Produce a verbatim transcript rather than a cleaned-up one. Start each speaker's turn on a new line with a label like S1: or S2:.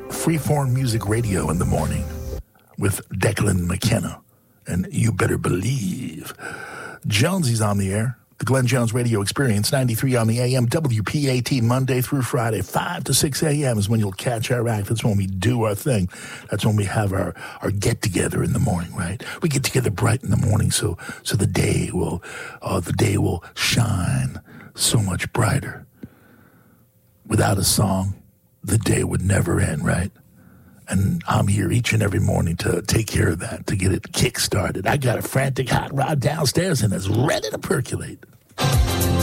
S1: Freeform Music Radio in the morning with Declan McKenna. And you better believe Jonesy's on the air. The Glenn Jones Radio Experience, ninety-three on the A M, W P A T, Monday through Friday, five to six a.m. is when you'll catch our act. That's when we do our thing. That's when we have our, our get-together in the morning, right? We get together bright in the morning so so the day will uh, the day will shine so much brighter. Without a song, the day would never end, right? And I'm here each and every morning to take care of that, to get it kick-started. I got a frantic hot rod downstairs and it's ready to percolate.